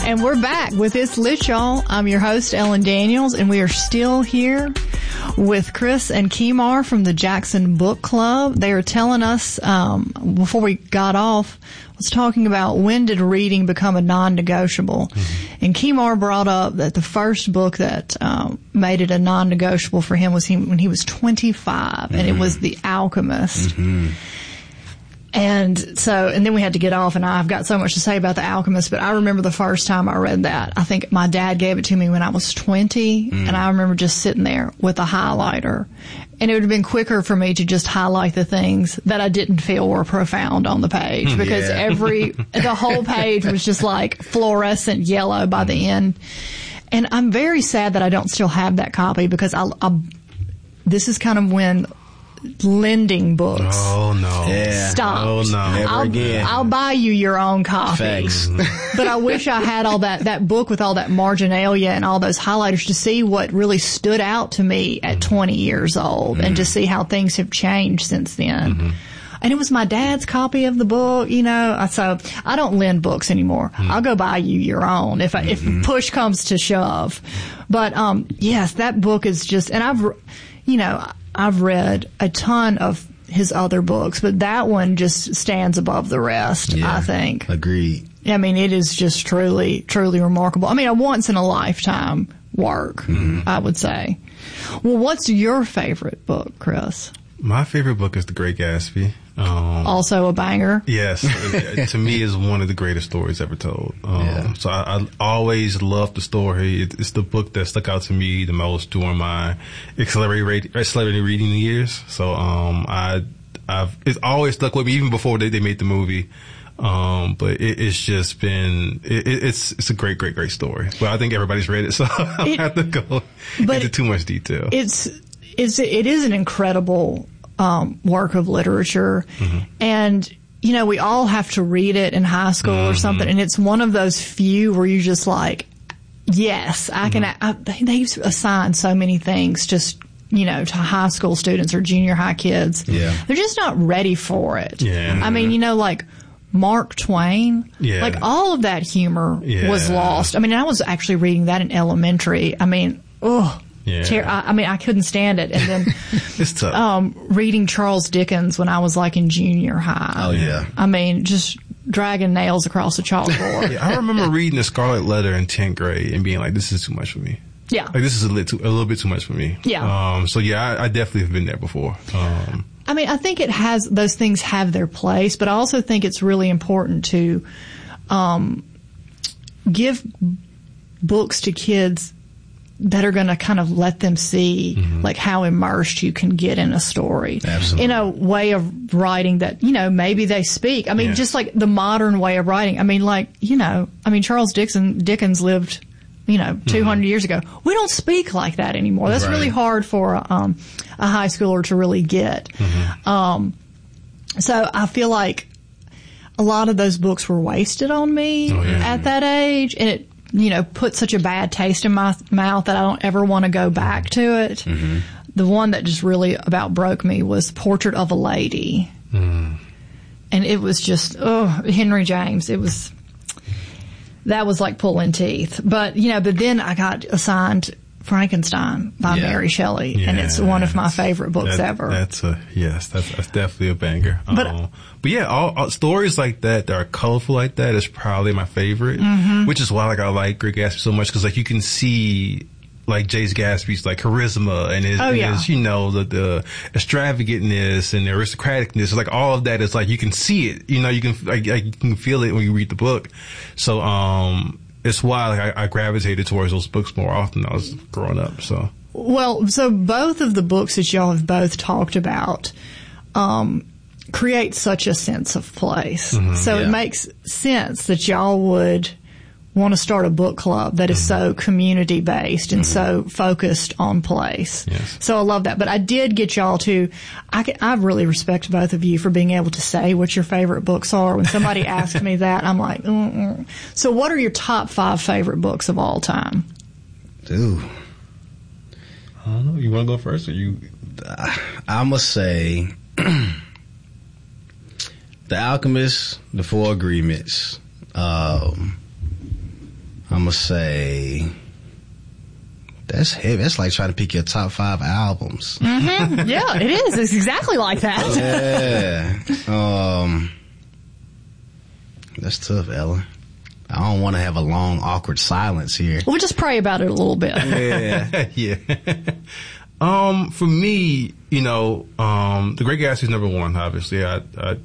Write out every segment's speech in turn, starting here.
And we're back with It's Lit, y'all. I'm your host, Ellen Daniels, and we are still here with Chris and Kemar from the Jackson Book Club. They are telling us, before we got off, was talking about when did reading become a non-negotiable. Mm-hmm. And Kemar brought up that the first book that made it a non-negotiable for him was when he was 25, and it was The Alchemist. Mm-hmm. And then we had to get off, and I've got so much to say about The Alchemist, but I remember the first time I read that. I think my dad gave it to me when I was 20, and I remember just sitting there with a highlighter. And it would have been quicker for me to just highlight the things that I didn't feel were profound on the page, because the whole page was just like fluorescent yellow by the end. And I'm very sad that I don't still have that copy, because this is kind of when lending books. Oh no! Yeah. Stop. Oh no! Never again. I'll buy you your own copy. Thanks. But I wish I had all that book with all that marginalia and all those highlighters to see what really stood out to me at 20 years old, and to see how things have changed since then. And it was my dad's copy of the book, so I don't lend books anymore. I'll go buy you your own if push comes to shove. But yes, that book is just, and I've read a ton of his other books, but that one just stands above the rest, I think. Agreed. I mean, it is just truly, truly remarkable. I mean, a once-in-a-lifetime work, I would say. Well, what's your favorite book, Chris? My favorite book is The Great Gatsby. Also a banger? Yes. To me, is one of the greatest stories ever told. So I always loved the story. It's the book that stuck out to me the most during my accelerated reading years. So it's always stuck with me, even before they made the movie. But it's just been, it's a great, great, great story. But I think everybody's read it, so I don't have to go into too much detail. It is an incredible work of literature, and we all have to read it in high school or something, and it's one of those few where you just like, yes, I can. They assign so many things just to high school students or junior high kids. They're just not ready for it. I mean, like Mark Twain, like all of that humor was lost. I mean, I was actually reading that in elementary. I mean, I couldn't stand it. And then it's tough. Reading Charles Dickens when I was like in junior high. Oh yeah. I mean, just dragging nails across the chalkboard. I remember reading The Scarlet Letter in 10th grade and being like, this is too much for me. Yeah. Like, this is a little bit too much for me. Yeah. I definitely have been there before. I mean, I think those things have their place, but I also think it's really important to give books to kids that are going to kind of let them see like how immersed you can get in a story. Absolutely. In a way of writing that, maybe they speak. I mean, just like the modern way of writing. I mean, Charles Dickens lived, 200 years ago. We don't speak like that anymore. That's really hard for a high schooler to really get. So I feel like a lot of those books were wasted on me at that age, and it, put such a bad taste in my mouth that I don't ever want to go back to it. The one that just really about broke me was Portrait of a Lady. And it was just, Henry James. That was like pulling teeth. But then I got assigned Frankenstein by Mary Shelley, and it's one of my favorite books ever. That's definitely a banger. But all stories like that are colorful like that is probably my favorite, which is why I like Great Gatsby so much, because you can see like Jace Gatsby's like charisma and his the extravagantness and the aristocraticness, like all of that is like you can see it, you can feel it when you read the book. So it's why I gravitated towards those books more often when I was growing up. So both of the books that y'all have both talked about create such a sense of place. It makes sense that y'all would want to start a book club that is so community based and so focused on place. So I love that. But I did get y'all to, I really respect both of you for being able to say what your favorite books are. When somebody asked me that, I'm like, So what are your top 5 favorite books of all time? Ooh. I don't know. You want to go first or you? I must say The Alchemist, The Four Agreements, I'm gonna say that's heavy. That's like trying to pick your top 5 albums. Mm-hmm. Yeah, it is. It's exactly like that. Yeah. That's tough, Ella. I don't want to have a long, awkward silence here. We'll just pray about it a little bit. Yeah. Yeah. For me, The Great Gatsby is number 1, obviously. I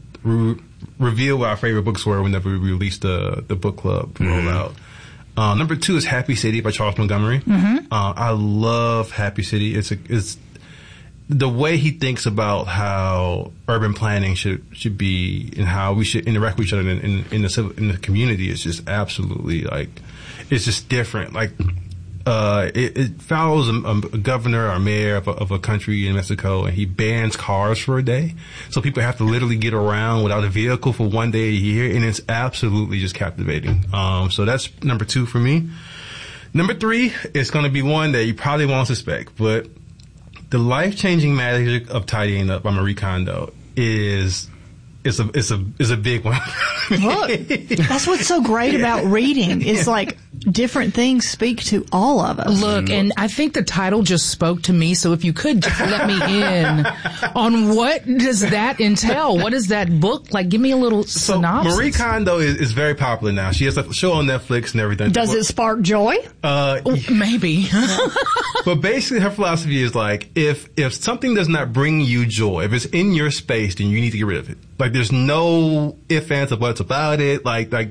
reveal what our favorite books were whenever we released the book club rollout. Number 2 is Happy City by Charles Montgomery. Mm-hmm. I love Happy City. It's the way he thinks about how urban planning should be and how we should interact with each other in the community is just absolutely it's just different. It follows a governor or mayor of a country in Mexico, and he bans cars for a day. So people have to literally get around without a vehicle for one day a year, and it's absolutely just captivating. So that's number 2 for me. Number 3 is going to be one that you probably won't suspect, but The Life-Changing Magic of Tidying Up by Marie Kondo is a big one. Look, that's what's so great about reading. Is different things speak to all of us. Look, and I think the title just spoke to me. So if you could just let me in on what does that entail? What is that book like? Give me a little synopsis. Marie Kondo is very popular now. She has a show on Netflix and everything. Does it spark joy? Maybe. But basically, her philosophy is if something does not bring you joy, if it's in your space, then you need to get rid of it. There's no ifs, ands, or buts about it.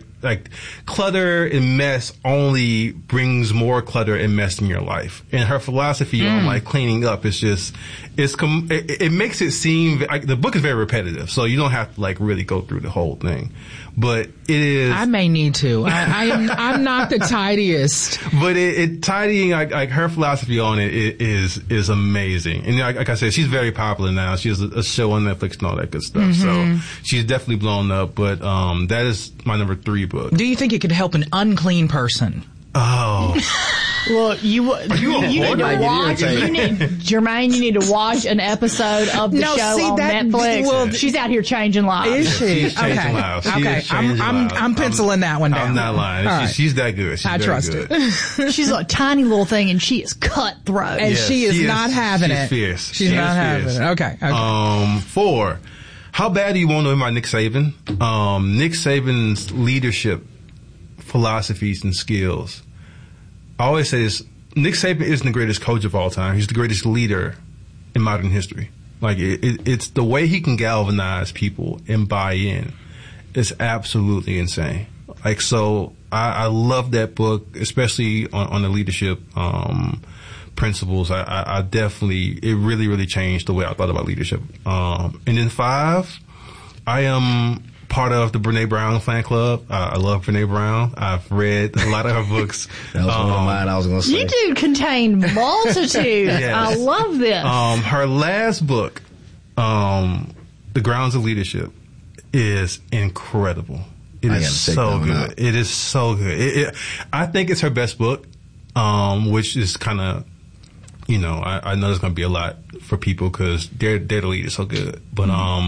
Clutter and mess only brings more clutter and mess in your life. And her philosophy on cleaning up is just, it makes it seem, the book is very repetitive, so you don't have to really go through the whole thing. But it is. I may need to. I'm not the tidiest. But tidying, her philosophy on it is amazing. And like I said, she's very popular now. She has a show on Netflix and all that good stuff. Mm-hmm. So she's definitely blown up. But that is my number 3 book. Do you think it could help an unclean person? Oh. Look, you need to watch. Jermaine, you need to watch an episode of the show on Netflix. Well, she's out here changing lives. Is she? She's changing lives. Okay. I'm penciling that one down. I'm not lying. Right. She's that good. I trust it. She's a tiny little thing, and she is cutthroat. And she is not having it. She's fierce. She's not having it. Okay. 4. How Bad Do You Want to Know by Nick Saban? Nick Saban's leadership philosophies and skills. I always say this, Nick Saban isn't the greatest coach of all time. He's the greatest leader in modern history. It's the way he can galvanize people and buy in. It's absolutely insane. So I love that book, especially on the leadership principles. I definitely, it really, really changed the way I thought about leadership. And then 5, I am part of the Brene Brown fan club. I love Brene Brown. I've read a lot of her books. That was one of mine I was going to say. You do contain multitudes. Yes. I love this. Her last book, The Grounds of Leadership, is incredible. It is so good. It is so good. I think it's her best book, which is kind of, I know there's going to be a lot for people because their lead is so good. But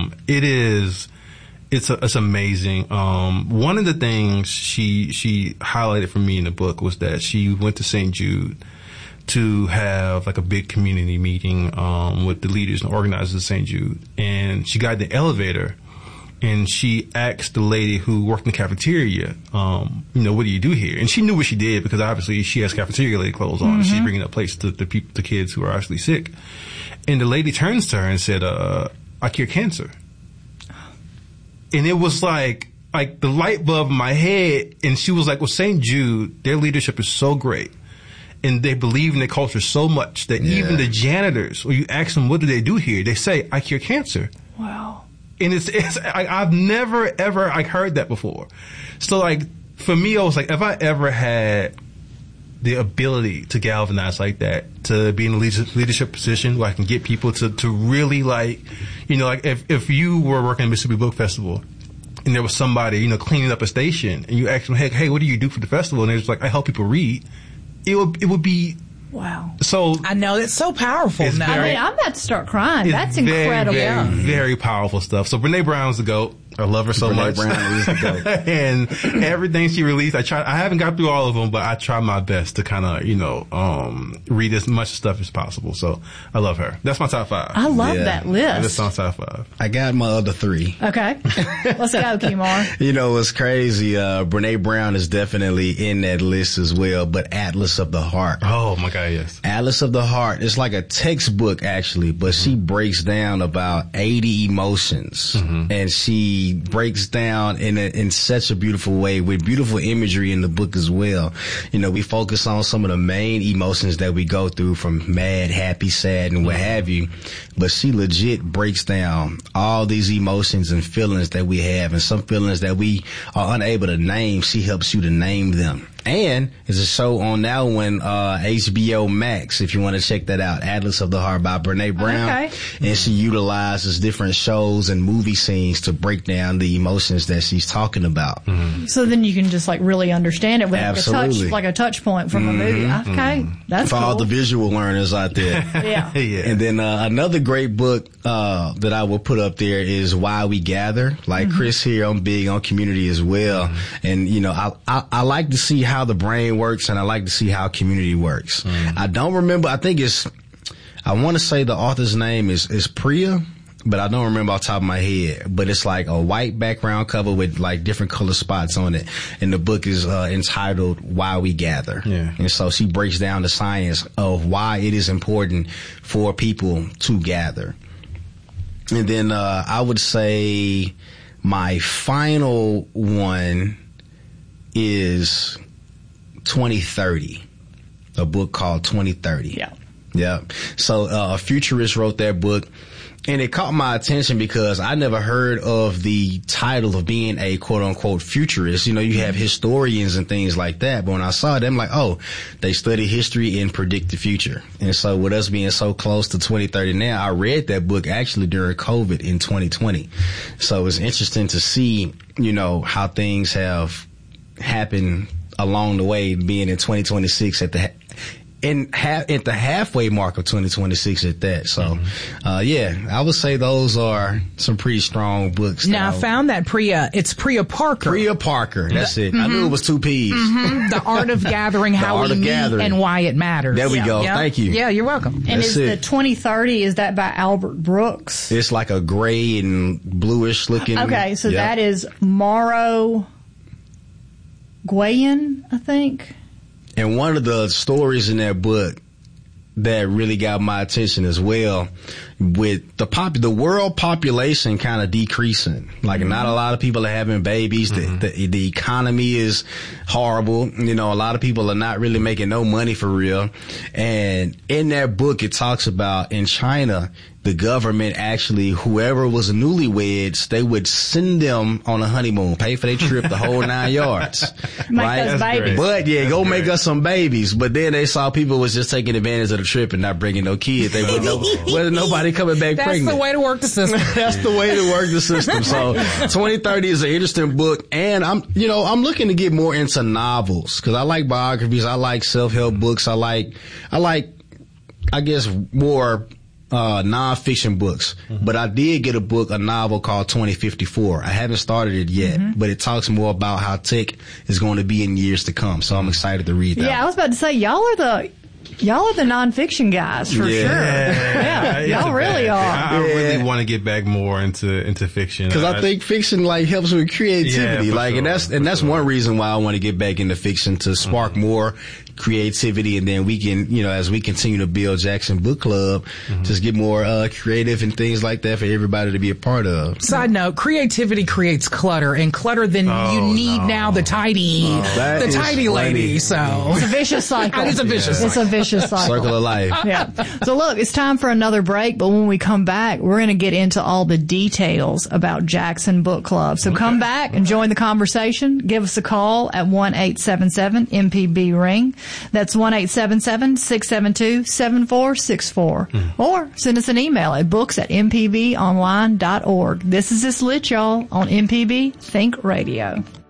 it's amazing. One of the things she highlighted for me in the book was that she went to St. Jude to have a big community meeting with the leaders and organizers of St. Jude, and she got in the elevator. And she asked the lady who worked in the cafeteria, what do you do here? And she knew what she did because obviously she has cafeteria lady clothes on. Mm-hmm. And she's bringing up plates to the kids who are actually sick. And the lady turns to her and said, I cure cancer. And it was like the light bulb in my head. And she was like, well, St. Jude, their leadership is so great. And they believe in their culture so much that even the janitors, when you ask them, what do they do here? They say, I cure cancer. Wow. And I've never ever heard that before. So for me, I was if I ever had the ability to galvanize like that, to be in a leadership position where I can get people to really if you were working at Mississippi Book Festival and there was somebody, cleaning up a station and you asked them, hey, what do you do for the festival? And they're just I help people read. It would be. Wow. So I know it's so powerful now. I'm about to start crying. That's incredible. Very, very powerful stuff. So Brene Brown's the GOAT. I love her so Brene much. Brown is the GOAT. And everything she released, I haven't got through all of them, but I try my best to kind of, read as much stuff as possible. So I love her. That's my top 5. I love Yeah. that That's list. my top 5. I got my other 3. Okay. Let's go, Kimar. It's crazy. Brene Brown is definitely in that list as well, but Atlas of the Heart. Oh my God, yes. Atlas of the Heart is like a textbook actually, but she breaks down about 80 emotions, and she breaks down in such a beautiful way with beautiful imagery in the book as well. We focus on some of the main emotions that we go through, from mad, happy, sad, and what have you, but she legit breaks down all these emotions and feelings that we have, and some feelings that we are unable to name. She helps you to name them. And there's a show on now on HBO Max, if you want to check that out, Atlas of the Heart by Brene Brown. Okay. And she utilizes different shows and movie scenes to break down the emotions that she's talking about. So then you can just like really understand it with Absolutely. like a touch point from a movie. Okay. That's For cool. all the visual learners out there. Yeah. Yeah. And then another great book that I will put up there is Why We Gather. Like Chris here, I'm big on community as well. And, I like to see how the brain works, and I like to see how community works. I don't remember. I want to say the author's name is Priya, but I don't remember off the top of my head. But it's like a white background cover with like different color spots on it. And the book is entitled Why We Gather. Yeah. And so she breaks down the science of why it is important for people to gather. And then I would say my final one is 2030, a book called 2030. Yeah. So a futurist wrote that book, and it caught my attention because I never heard of the title of being a quote unquote futurist. You have historians and things like that, but when I saw it, I'm like, oh, they study history and predict the future. And so with us being so close to 2030 now, I read that book actually during COVID in 2020. So it's interesting to see, how things have happened along the way, being in 2026 at the halfway mark of 2026 at that. So, I would say those are some pretty strong books. Now, I found that it's Priya Parker. Priya Parker, that's it. I knew it was 2 P's. The Art of Gathering, How We Meet and Why It Matters. There we go. Yep. Thank you. Yeah, you're welcome. And That's is it. the 2030, is that by Albert Brooks? It's like a gray and bluish looking. Okay, so that is Mauro Guayan, I think. And one of the stories in that book that really got my attention as well, with the world population kind of decreasing. Like not a lot of people are having babies. The economy is horrible. A lot of people are not really making no money for real. And in that book, it talks about in China, the government actually, whoever was newlyweds, they would send them on a honeymoon, pay for their trip, the whole 9 yards. Make right? those babies. But go make us some babies. But then they saw people was just taking advantage of the trip and not bringing no kids. They wasn't nobody coming back That's pregnant. the way to work the system. That's the way to work the system. So 2030 is an interesting book, and I'm looking to get more into novels because I like biographies. I like self-help books. I like, I guess, more non-fiction books. But I did get a novel called 2054. I haven't started it yet, but it talks more about how tech is going to be in years to come. So I'm excited to read that. Yeah, I was about to say, y'all are the nonfiction guys for sure. Yeah, y'all really are. I really want to get back more into fiction because I think fiction helps with creativity. And that's one reason why I want to get back into fiction, to spark more creativity, and then we can, as we continue to build Jackson Book Club, just get more creative and things like that for everybody to be a part of. Side note, creativity creates clutter, and clutter then you need now the tidy lady. So it's a vicious cycle. It's a vicious cycle. It's a vicious cycle. Circle of life. Yeah. So look, it's time for another break, but when we come back, we're going to get into all the details about Jackson Book Club. So come back and join the conversation. Give us a call at 1-877-MPB-RING. That's 1-877-672-7464. Or send us an email at books@mpbonline.org. This is This Lit, y'all, on MPB Think Radio.